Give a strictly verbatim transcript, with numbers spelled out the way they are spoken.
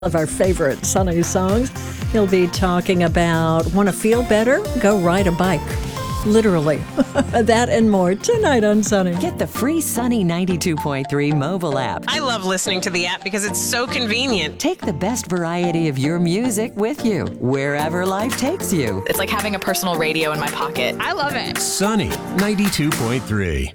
Of our favorite Sunny songs. He'll be talking about want to feel better? Go ride a bike. Literally. That and more tonight on Sunny. Get the free Sunny ninety-two point three mobile app. I love listening to the app because it's so convenient. Take the best variety of your music with you, wherever life takes you. It's like having a personal radio in my pocket. I love it. Sunny ninety-two point three.